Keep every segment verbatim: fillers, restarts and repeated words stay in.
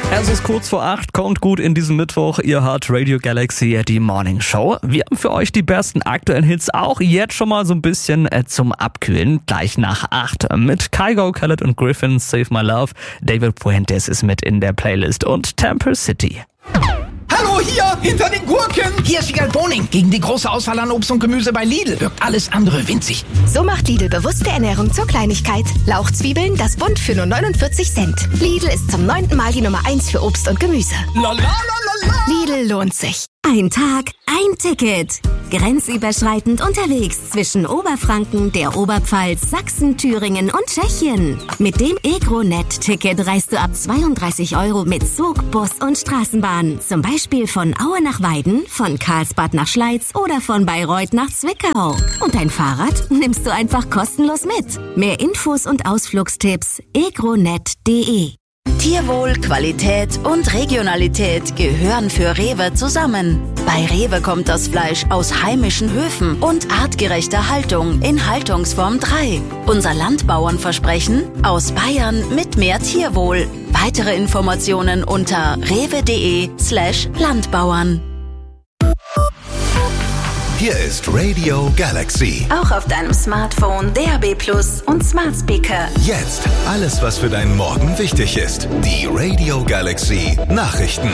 Es ist kurz vor acht, kommt gut in diesen Mittwoch. Ihr hört Radio Galaxy, die Morning Show. Wir haben für euch die besten aktuellen Hits auch jetzt schon mal so ein bisschen äh, zum Abkühlen. Gleich nach acht mit Kygo, Khaled und Griffin, Save My Love. David Puentes ist mit in der Playlist und Temple City. Hallo hier, hinter den Gurken! Hier ist Wiegald Boning. Gegen die große Auswahl an Obst und Gemüse bei Lidl wirkt alles andere winzig. So macht Lidl bewusste Ernährung zur Kleinigkeit. Lauchzwiebeln, das Bund für nur neunundvierzig Cent. Lidl ist zum neunten Mal die Nummer eins für Obst und Gemüse. La, la, la, la, la. Lidl lohnt sich. Ein Tag, ein Ticket. Grenzüberschreitend unterwegs zwischen Oberfranken, der Oberpfalz, Sachsen, Thüringen und Tschechien. Mit dem EgroNet-Ticket reist du ab zweiunddreißig Euro mit Zug, Bus und Straßenbahn. Zum Beispiel von Aue nach Weiden, von Karlsbad nach Schleiz oder von Bayreuth nach Zwickau. Und dein Fahrrad nimmst du einfach kostenlos mit. Mehr Infos und Ausflugstipps egronet punkt de. Tierwohl, Qualität und Regionalität gehören für Rewe zusammen. Bei Rewe kommt das Fleisch aus heimischen Höfen und artgerechter Haltung in Haltungsform drei. Unser Landbauernversprechen: aus Bayern mit mehr Tierwohl. Weitere Informationen unter rewe.de slash Landbauern. Hier ist Radio Galaxy. Auch auf deinem Smartphone, D A B Plus und Smart Speaker. Jetzt alles, was für deinen Morgen wichtig ist. Die Radio Galaxy Nachrichten.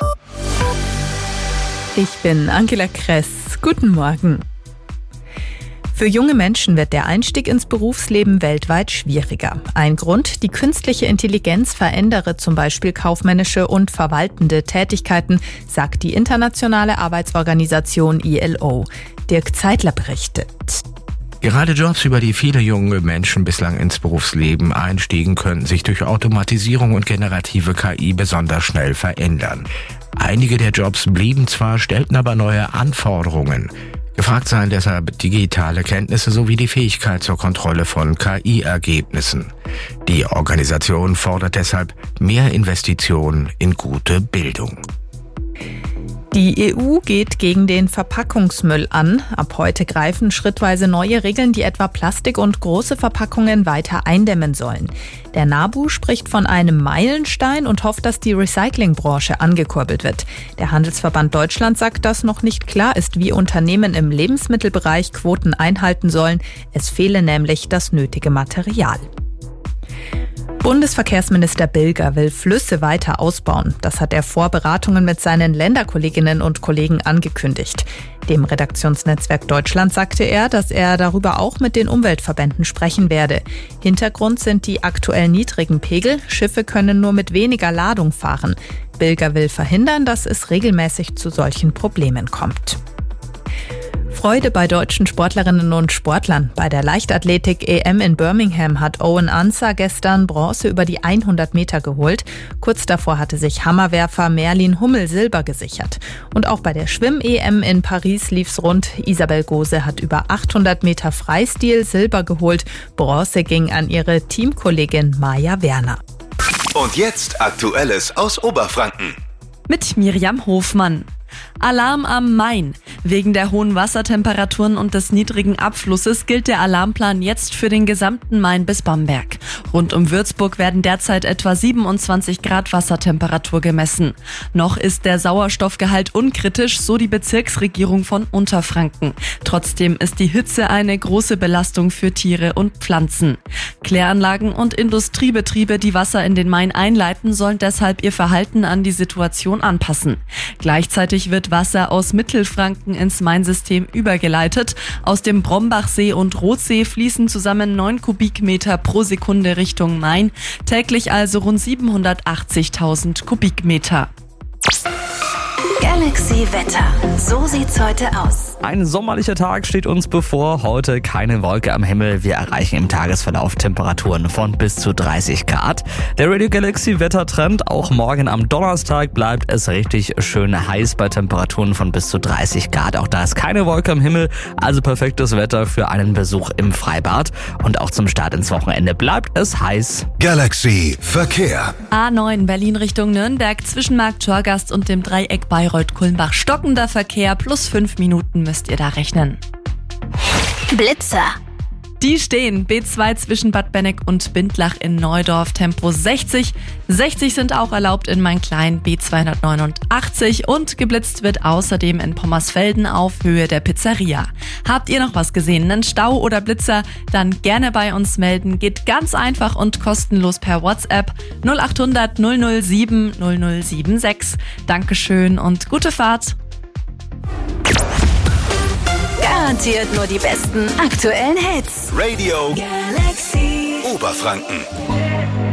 Ich bin Angela Kress. Guten Morgen. Für junge Menschen wird der Einstieg ins Berufsleben weltweit schwieriger. Ein Grund: die künstliche Intelligenz verändere zum Beispiel kaufmännische und verwaltende Tätigkeiten, sagt die internationale Arbeitsorganisation I L O. Dirk Zeitler berichtet. Gerade Jobs, über die viele junge Menschen bislang ins Berufsleben einstiegen, könnten sich durch Automatisierung und generative K I besonders schnell verändern. Einige der Jobs blieben zwar, stellten aber neue Anforderungen. Gefragt seien deshalb digitale Kenntnisse sowie die Fähigkeit zur Kontrolle von K I-Ergebnissen. Die Organisation fordert deshalb mehr Investitionen in gute Bildung. Die E U geht gegen den Verpackungsmüll an. Ab heute greifen schrittweise neue Regeln, die etwa Plastik und große Verpackungen weiter eindämmen sollen. Der NABU spricht von einem Meilenstein und hofft, dass die Recyclingbranche angekurbelt wird. Der Handelsverband Deutschland sagt, dass noch nicht klar ist, wie Unternehmen im Lebensmittelbereich Quoten einhalten sollen. Es fehle nämlich das nötige Material. Bundesverkehrsminister Bilger will Flüsse weiter ausbauen. Das hat er vor Beratungen mit seinen Länderkolleginnen und Kollegen angekündigt. Dem Redaktionsnetzwerk Deutschland sagte er, dass er darüber auch mit den Umweltverbänden sprechen werde. Hintergrund sind die aktuell niedrigen Pegel. Schiffe können nur mit weniger Ladung fahren. Bilger will verhindern, dass es regelmäßig zu solchen Problemen kommt. Freude bei deutschen Sportlerinnen und Sportlern. Bei der Leichtathletik-E M in Birmingham hat Owen Ansah gestern Bronze über die hundert Meter geholt. Kurz davor hatte sich Hammerwerfer Merlin Hummel Silber gesichert. Und auch bei der Schwimm-E M in Paris lief's rund. Isabel Gose hat über achthundert Meter Freistil Silber geholt. Bronze ging an ihre Teamkollegin Maja Werner. Und jetzt Aktuelles aus Oberfranken. Mit Miriam Hofmann. Alarm am Main. Wegen der hohen Wassertemperaturen und des niedrigen Abflusses gilt der Alarmplan jetzt für den gesamten Main bis Bamberg. Rund um Würzburg werden derzeit etwa siebenundzwanzig Grad Wassertemperatur gemessen. Noch ist der Sauerstoffgehalt unkritisch, so die Bezirksregierung von Unterfranken. Trotzdem ist die Hitze eine große Belastung für Tiere und Pflanzen. Kläranlagen und Industriebetriebe, die Wasser in den Main einleiten, sollen deshalb ihr Verhalten an die Situation anpassen. Gleichzeitig wird Wasser aus Mittelfranken ins Mainsystem übergeleitet. Aus dem Brombachsee und Rothsee fließen zusammen neun Kubikmeter pro Sekunde Richtung Main, täglich also rund siebenhundertachtzigtausend Kubikmeter. Galaxy Wetter. So sieht's heute aus. Ein sommerlicher Tag steht uns bevor. Heute keine Wolke am Himmel. Wir erreichen im Tagesverlauf Temperaturen von bis zu dreißig Grad. Der Radio Galaxy Wettertrend. Auch morgen am Donnerstag bleibt es richtig schön heiß bei Temperaturen von bis zu dreißig Grad. Auch da ist keine Wolke am Himmel. Also perfektes Wetter für einen Besuch im Freibad. Und auch zum Start ins Wochenende bleibt es heiß. Galaxy Verkehr. A neun Berlin Richtung Nürnberg zwischen Markt-Torgast und dem Dreieck Bayreuth-Kulmbach. Stockender Verkehr plus fünf Minuten müsst ihr da rechnen. Blitzer. Die stehen B zwei zwischen Bad Benneck und Bindlach in Neudorf, Tempo sechzig. sechzig sind auch erlaubt in Mainklein B zweihundertneunundachtzig und geblitzt wird außerdem in Pommersfelden auf Höhe der Pizzeria. Habt ihr noch was gesehen, einen Stau oder Blitzer? Dann gerne bei uns melden. Geht ganz einfach und kostenlos per WhatsApp null acht hundert null null sieben null null sieben sechs. Dankeschön und gute Fahrt. Garantiert nur die besten aktuellen Hits. Radio Galaxy Oberfranken.